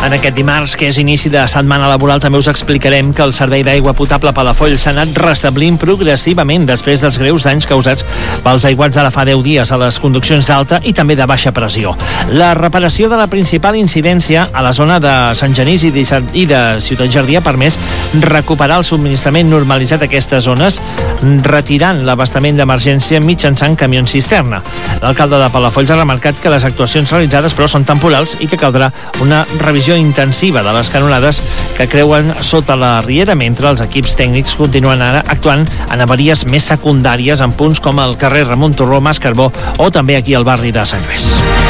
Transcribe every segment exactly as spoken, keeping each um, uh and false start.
En aquest dimarts, que és inici de setmana laboral, també us explicarem que el servei d'aigua potable Palafolls s'ha anat restablint progressivament després dels greus danys causats pels aiguats d'ara fa deu dies a les conduccions d'alta i també de baixa pressió. La reparació de la principal incidència a la zona de Sant Genís i de, i de Ciutat Jardí ha permès recuperar el subministrament normalitzat a aquestes zones, retirant l'abastament d'emergència mitjançant camions cisterna. L'alcalde de Palafolls ha remarcat que les actuacions realitzades però són temporals i que caldrà una revisió intensiva de les canonades que creuen sota la riera, mentre els equips tècnics continuen ara actuant en avaries més secundàries en punts com el carrer Ramon Torró, Mas Carbó o també aquí al barri de Sant Lluís.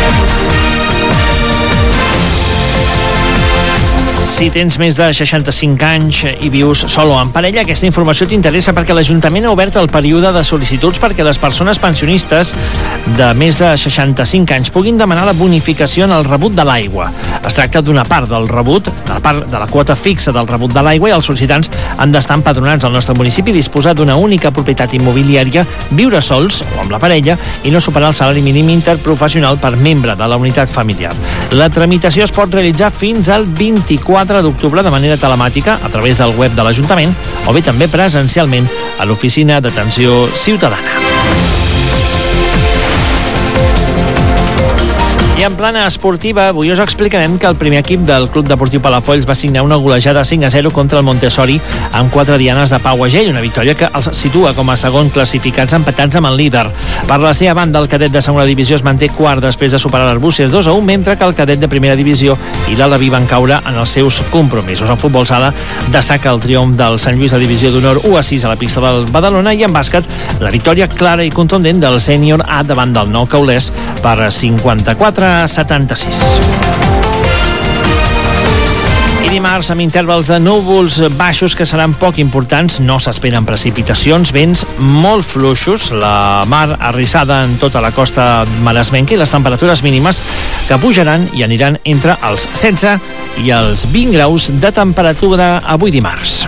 Si tens més de seixanta-cinc anys i vius sol o en parella, aquesta informació t'interessa perquè l'Ajuntament ha obert el període de sol·licituds perquè les persones pensionistes de més de seixanta-cinc anys puguin demanar la bonificació en el rebut de l'aigua. Es tracta d'una part del rebut, de la part de la quota fixa del rebut de l'aigua, i els sol·licitants han d'estar empadronats al nostre municipi, disposar d'una única propietat immobiliària, viure sols o amb la parella i no superar el salari mínim interprofessional per membre de la unitat familiar. La tramitació es pot realitzar fins al vint-i-quatre d'octubre de manera telemàtica a través del web de l'Ajuntament o bé també presencialment a l'Oficina d'Atenció Ciutadana. I en plana esportiva, avui us explicarem que el primer equip del Club Deportiu Palafolls va signar una golejada cinc a zero contra el Montessori amb quatre dianes de Pau Agell, una victòria que els situa com a segon classificats empatats amb el líder. Per la seva banda, el cadet de segona divisió es manté quart després de superar l'Arbúcies dos a un, mentre que el cadet de primera divisió i l'Alaví van caure en els seus compromisos. En futbol sala destaca el triomf del Sant Lluís a divisió d'honor u a sis a la pista del Badalona, i en bàsquet la victòria clara i contundent del sènior A davant del Nou Caulès per cinquanta-quatre a setanta-sis. I dimarts, amb intervals de núvols baixos que seran poc importants, no s'esperen precipitacions, vents molt fluixos, la mar arrissada en tota la costa maresmenca i les temperatures mínimes que pujaran i aniran entre els setze i els vint graus de temperatura avui dimarts.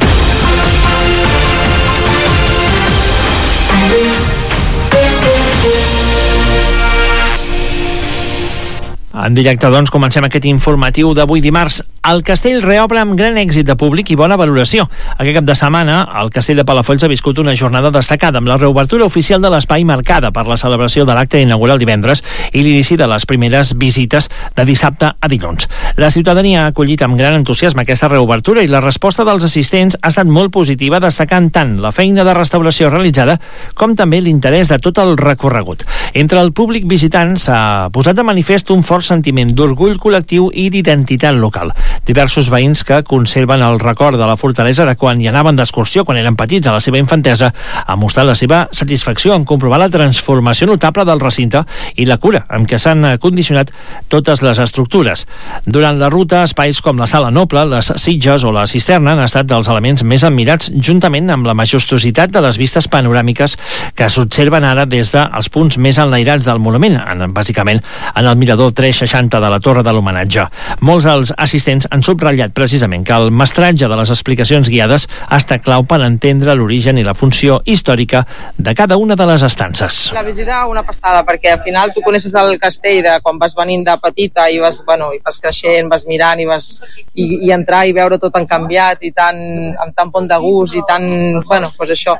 En directe, doncs, comencem aquest informatiu d'avui dimarts. El Castell reobre amb gran èxit de públic i bona valoració. Aquest cap de setmana, el Castell de Palafolls ha viscut una jornada destacada amb la reobertura oficial de l'espai marcada per la celebració de l'acte inaugural divendres i l'inici de les primeres visites de dissabte a dilluns. La ciutadania ha acollit amb gran entusiasme aquesta reobertura i la resposta dels assistents ha estat molt positiva, destacant tant la feina de restauració realitzada com també l'interès de tot el recorregut. Entre el públic visitant s'ha posat de manifest un fort sentiment d'orgull col·lectiu i d'identitat local. Diversos veïns que conserven el record de la fortalesa de quan hi anaven d'excursió quan eren petits a la seva infantesa han mostrat la seva satisfacció en comprovar la transformació notable del recinte i la cura amb què s'han condicionat totes les estructures. Durant la ruta, espais com la Sala Noble, les Sitges o la Cisterna han estat dels elements més admirats, juntament amb la majestuositat de les vistes panoràmiques que s'observen ara des dels punts més enlairats del monument, en, bàsicament en el mirador tres seixanta de la Torre de l'Homenatge. Molts dels assistents han subratllat precisament que el mestratge de les explicacions guiades ha estat clau per entendre l'origen i la funció històrica de cada una de les estances. La visita una passada, perquè al final tu coneixes el castell de quan vas venint de petita i vas, bueno, i vas creixent, vas mirant i, vas, i, i entrar i veure tot tan canviat i tan, amb tan bon de gust i tan, bueno, pues això,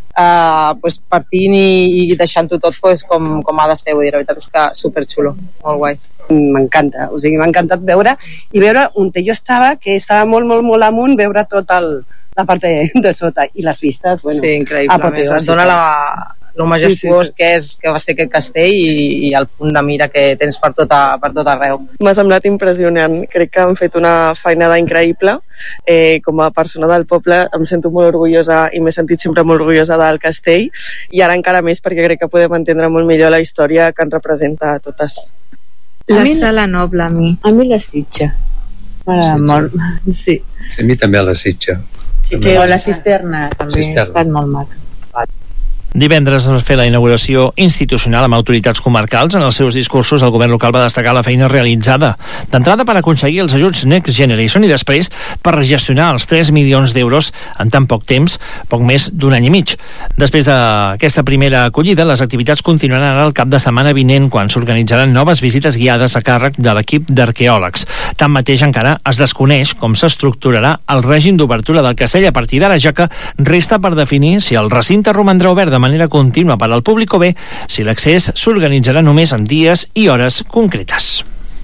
uh, pues partint i, i deixant-ho tot pues, com, com ha de ser, vull dir, la veritat és que superxulo, molt guai. M'encanta, o sigui, m'ha encantat veure i veure on jo estava, que estava molt, molt, molt amunt, veure tot el, la part de, de sota i les vistes, bueno, sí, increïble, et dona la, lo majestuós sí, sí, sí. que és, que va ser aquest castell i, i el punt de mira que tens per tot, a, per tot arreu. M'ha semblat impressionant, crec que han fet una feinada increïble, eh, com a persona del poble em sento molt orgullosa i m'he sentit sempre molt orgullosa del castell i ara encara més perquè crec que podem entendre molt millor la història que ens representa a totes. La mi, Sala Noble, a mi. A mi la Sitja. M'agrada sí. molt, sí. A mi també la Sitja. I que, o la Cisterna, també cisterna. Ha estat molt maca. Divendres es va fer la inauguració institucional amb autoritats comarcals. En els seus discursos, el govern local va destacar la feina realitzada d'entrada per aconseguir els ajuts Next Generation i després per gestionar els tres milions d'euros en tan poc temps, poc més d'un any i mig. Després d'aquesta primera acollida, les activitats continuaran ara el cap de setmana vinent, quan s'organitzaran noves visites guiades a càrrec de l'equip d'arqueòlegs. Tanmateix, encara es desconeix com s'estructurarà el règim d'obertura del castell a partir d'ara, ja que resta per definir si el recinte romandrà obert de manera contínua per al públic o bé si l'accés s'organitzarà només en dies i hores concretes.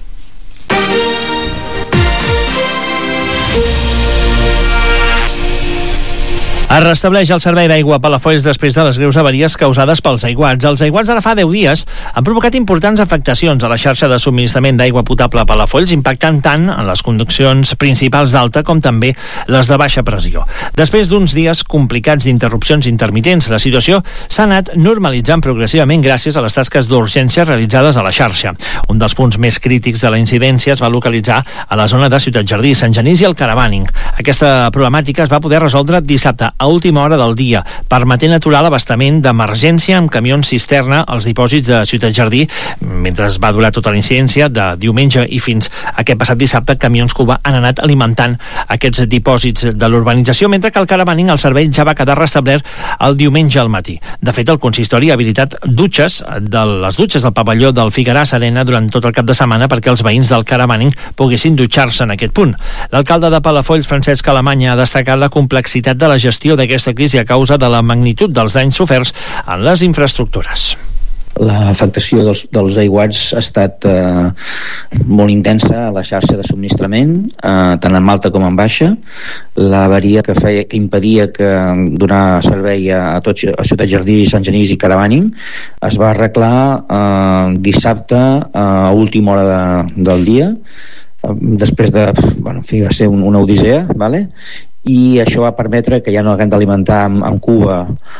Es restableix el servei d'aigua a Palafolls després de les greus avaries causades pels aiguats. Els aiguats d'ara fa deu dies han provocat importants afectacions a la xarxa de subministrament d'aigua potable a Palafolls, impactant tant en les conduccions principals d'alta com també les de baixa pressió. Després d'uns dies complicats d'interrupcions intermitents, la situació s'ha anat normalitzant progressivament gràcies a les tasques d'urgència realitzades a la xarxa. Un dels punts més crítics de la incidència es va localitzar a la zona de Ciutat Jardí, Sant Genís i el Caravaning. Aquesta problemàtica es va poder resoldre dissabte a última hora del dia, permetent aturar l'abastament d'emergència amb camions cisterna als dipòsits de Ciutat Jardí, mentre es va durar tota la incidència de diumenge i fins aquest passat dissabte. Camions Cuba han anat alimentant aquests dipòsits de l'urbanització, mentre que al Caravaning el servei ja va quedar restablert el diumenge al matí. De fet, el consistori ha habilitat dutxes de les dutxes del pavelló del Figueras Arena durant tot el cap de setmana perquè els veïns del Caravaning poguessin dutxar-se en aquest punt. L'alcalde de Palafolls, Francesc Alemanya, ha destacat la complexitat de la gestió d'aquesta crisi a causa de la magnitud dels danys soferts en les infraestructures. L'afectació dels, dels aiguats ha estat eh, molt intensa a la xarxa de subministrament, eh, tant en alta com en baixa. L'avaria que feia que impedia que donar servei a, a, tot, a Ciutat Jardí, Sant Genís i Caravaning es va arreglar eh, dissabte a última hora de, del dia, eh, després de, bueno, en fi, va ser un, una odissea, vale? I això va permetre que ja no haguem d'alimentar amb, amb Cuba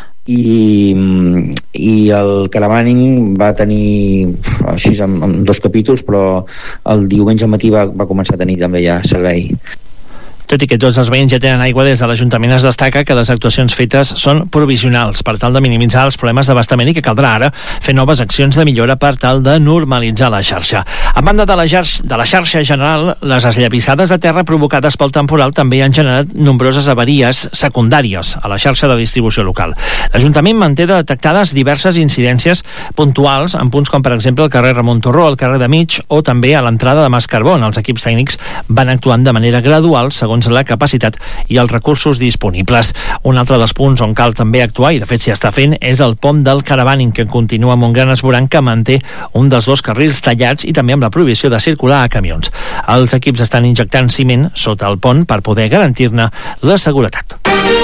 i, i el Caravaning va tenir així amb, amb dos capítols, però el diumenge al matí va, va començar a tenir també ja servei. Tot i que tots els veïns ja tenen aigua, des de l'Ajuntament es destaca que les actuacions fetes són provisionals per tal de minimitzar els problemes d'abastament i que caldrà ara fer noves accions de millora per tal de normalitzar la xarxa. A banda de la, xarxa, de la xarxa general, les esllavissades de terra provocades pel temporal també han generat nombroses avaries secundàries a la xarxa de distribució local. L'Ajuntament manté detectades diverses incidències puntuals en punts com per exemple el carrer Ramon Torró, el carrer de Mig o també a l'entrada de Mas Carbó. Els equips tècnics van actuant de manera gradual segons la capacitat i els recursos disponibles. Un altre dels punts on cal també actuar, i de fet s'hi està fent, és el pont del Caravaning, que continua amb un gran esborrany que manté un dels dos carrils tallats i també amb la prohibició de circular a camions. Els equips estan injectant ciment sota el pont per poder garantir-ne la seguretat.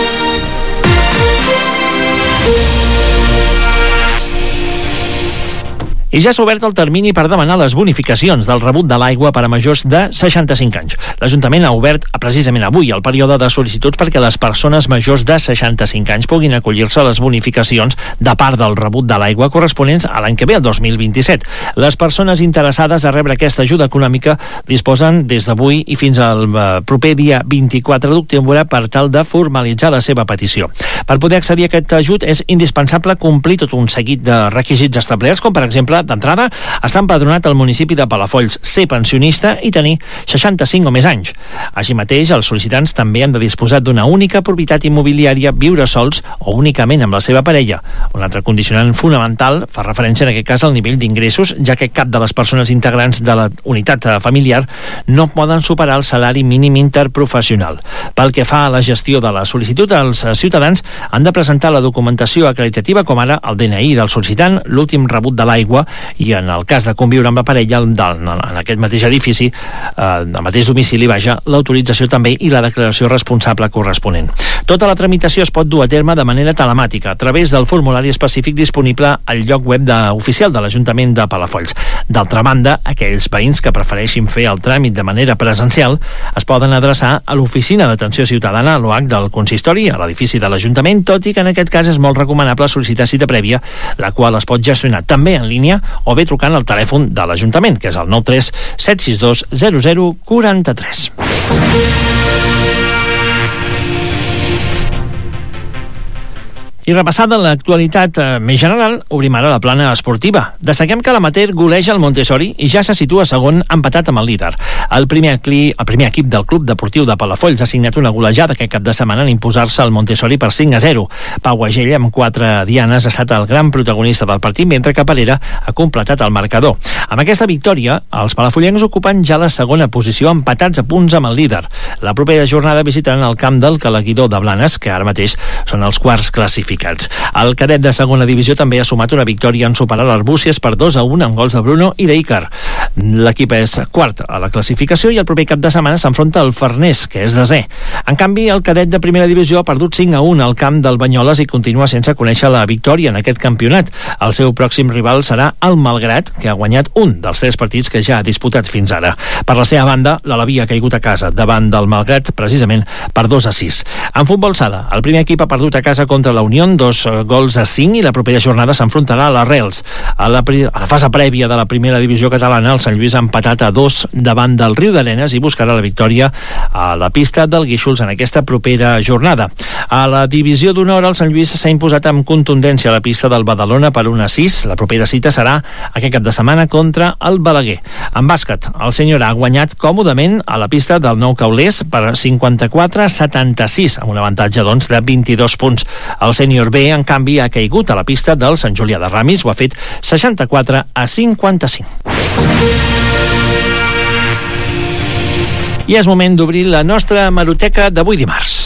I ja s'ha obert el termini per demanar les bonificacions del rebut de l'aigua per a majors de seixanta-cinc anys. L'Ajuntament ha obert precisament avui el període de sol·licituds perquè les persones majors de seixanta-cinc anys puguin acollir-se a les bonificacions de part del rebut de l'aigua corresponents a l'any que ve, el dos mil vint-i-set. Les persones interessades a rebre aquesta ajuda econòmica disposen des d'avui i fins al proper dia vint-i-quatre d'octubre per tal de formalitzar la seva petició. Per poder accedir a aquest ajut és indispensable complir tot un seguit de requisits establerts, com per exemple d'entrada, estar empadronat al municipi de Palafolls, ser pensionista i tenir seixanta-cinc o més anys. Així mateix, els sol·licitants també han de disposar d'una única propietat immobiliària, viure sols o únicament amb la seva parella. Un altre condicionant fonamental fa referència en aquest cas al nivell d'ingressos, ja que cap de les persones integrants de la unitat familiar no poden superar el salari mínim interprofessional. Pel que fa a la gestió de la sol·licitud, els ciutadans han de presentar la documentació acreditativa, com ara el D N I del sol·licitant, l'últim rebut de l'aigua i en el cas de conviure amb la parella en aquest mateix edifici, eh, al mateix domicili, vaja, l'autorització també i la declaració responsable corresponent. Tota la tramitació es pot dur a terme de manera telemàtica a través del formulari específic disponible al lloc web de, oficial de l'Ajuntament de Palafolls. D'altra banda, aquells veïns que prefereixin fer el tràmit de manera presencial es poden adreçar a l'Oficina d'Atenció Ciutadana, a l'O H del Consistori, a l'edifici de l'Ajuntament, tot i que en aquest cas és molt recomanable sol·licitar cita prèvia, la qual es pot gestionar també en línia o bé trucant al telèfon de l'Ajuntament, que és el nou tres set sis dos zero zero quatre tres. I repassada l'actualitat eh, més general, obrim ara la plana esportiva. Destaquem que l'amateur goleja el Montessori i ja se situa segon empatat amb el líder. El primer, cli, el primer equip del Club Deportiu de Palafolls ha signat una golejada aquest cap de setmana en imposar-se al Montessori per cinc a zero. Pau Agell, amb quatre dianes, ha estat el gran protagonista del partit, mentre que Parera ha completat el marcador. Amb aquesta victòria, els palafollencs ocupen ja la segona posició, empatats a punts amb el líder. La propera jornada visitaran el camp del Calaguidor de Blanes, que ara mateix són els quarts classificats. El cadet de segona divisió també ha sumat una victòria en superar l'Arbúcies per dos a un amb gols de Bruno i d'Icar. L'equip és quart a la classificació i el proper cap de setmana s'enfronta al Farners, que és desè. En canvi, el cadet de primera divisió ha perdut cinc a un al camp del Banyoles i continua sense conèixer la victòria en aquest campionat. El seu pròxim rival serà el Malgrat, que ha guanyat un dels tres partits que ja ha disputat fins ara. Per la seva banda, l'Alaví ha caigut a casa davant del Malgrat precisament per dos a sis. En futbol sala, el primer equip ha perdut a casa contra la Unió dos gols a cinc i la propera jornada s'enfrontarà a l'Arrels. A la, a la fase prèvia de la primera divisió catalana, el Sant Lluís ha empatat a dos davant del Riu d'Arenes i buscarà la victòria a la pista del Guíxols en aquesta propera jornada. A la divisió d'honor, el Sant Lluís s'ha imposat amb contundència a la pista del Badalona per un a sis. La propera cita serà aquest cap de setmana contra el Balaguer. En bàsquet, el senyor ha guanyat còmodament a la pista del Nou Caulers per cinquanta-quatre a setanta-sis, amb un avantatge doncs de vint-i-dos punts. El sènior B, en canvi, ha caigut a la pista del Sant Julià de Ramis, ho ha fet seixanta-quatre a cinquanta-cinc. I és moment d'obrir la nostra hemeroteca d'avui dimarts.